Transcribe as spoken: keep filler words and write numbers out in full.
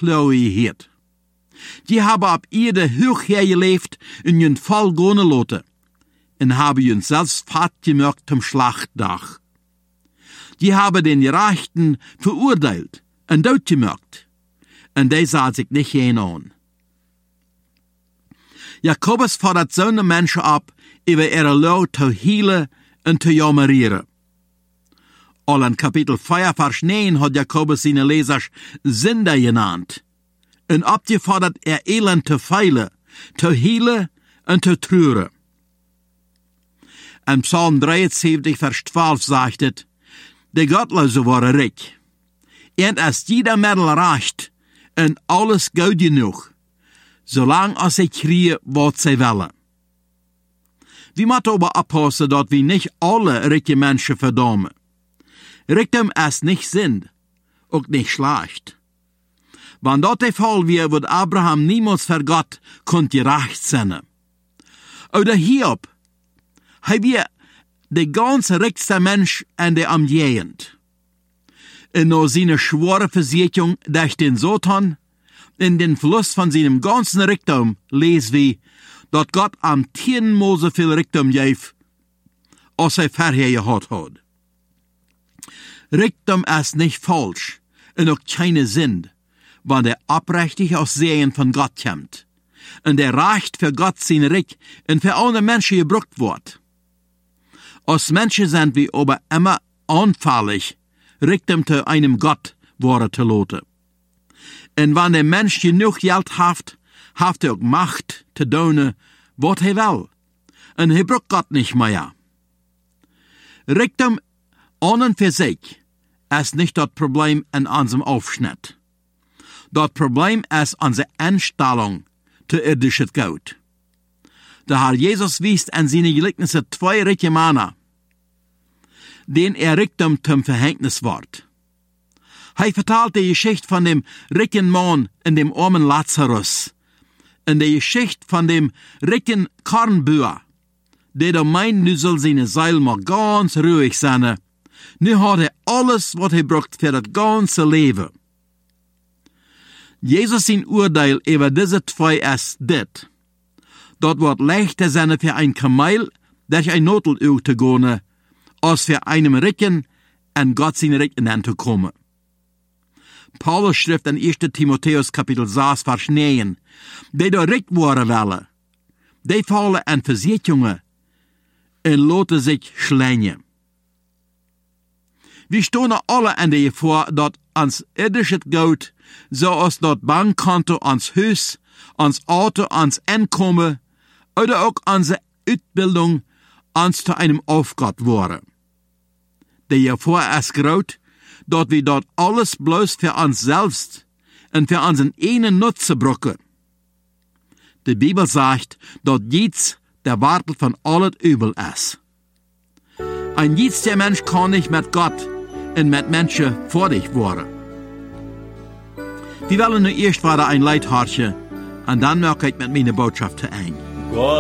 Kleuigheid. Die hebben op ieder hoog geleefd in hun val gone loten en hebben hun zelfs vat gemaakt zum Schlachtdag. Die hebben den Gerechten verurteilt en doodgemaakt, en die sah sich nicht geen aan. Jakobus fordert zo'n mensen op, über ihre Lau te healen en te jammerieren. Al in Kapitel vier, Vers negen hat Jakobus seine Lesers Sünder genannt en opgefordert, er Elend te feilen, te healen en te treuren. In Psalm dreiundsiebzig, Vers zwölf sagt het, de Gottlose waren rijk. En als jeder Mittel reicht, en alles goed genoeg, zolang als sie kriegen, wat sie willen. Wir moeten aber oppassen, dat wir nicht alle reiche Menschen verdammen. Reichtum ist nicht Sinn, auch nicht schlecht. Wenn dat der Fall wäre, wird Abraham niemals für Gott konnt gerecht sein. Oder Hiob, hij wir der ganze reichste Mensch in der Umgegend. Und nach seiner schwere Versicherung durch den Satan, in den Verlust von seinem ganzen Reichtum, lesen wir, dass Gott am tienmal so viel Reichtum gab, als er vorher gehabt hat. Reichtum ist nicht falsch und auch keine Sinn, wenn der aufrichtig aus Sehen von Gott kommt und der Recht für Gott sein Recht und für alle Menschen gebraucht wird. Als Menschen sind wir aber immer anfällig, Reichtum zu einem Gott worden zu lassen. Und wenn der Mensch genug Geld hat, hat er auch Macht zu tun, was er will. Und er braucht Gott nicht mehr. Reichtum an und für sich ist nicht das Problem in unserem Aufschnitt. Das Problem ist unsere Einstellung zu irdisches Gut. Der Herr Jesus wies in seine Gleichnisse zwei reiche Männer, denen er Reichtum zum Verhängnis ward. Er vertelt die Geschichte von dem reichen Mann und dem armen Lazarus, und die Geschichte von dem reichen Kornbauer, der da meint, nu soll seine Seil mal ganz ruhig sein. Nu hat er alles, was er braucht für das ganze Leben. Jesus sein Urteil über diese zwei ist dit. Dort wird leichter sein für ein Kamel, durch ein Notelöl zu gehen, als für einem Reichen an Gott sein Rechten anzukommen. Paulus schrift in erster Timotheus Kapitel sechs, Vers neun, die da recht worden wollen, die fallen an Versicherungen und lassen sich schlängen. Wir stehen alle an der Gefahr, dass ans irdisches Gut, so als das Bankkonto, ans Haus, ans Auto, ans Einkommen oder auch ans Ausbildung, ans zu einem Aufgabe worden. Die Gefahr ist groß, dass wir dort alles bloß für uns selbst und für unseren einen Nutzen brauchen. Die Bibel sagt, dass jetzt der Wurzel von alles Übel ist. Ein jeder Mensch kann nicht mit Gott und mit Menschen vor dich werden. Wir wollen nur erst wieder ein Leid horchen und dann möchte ich mit meiner Botschaft ein.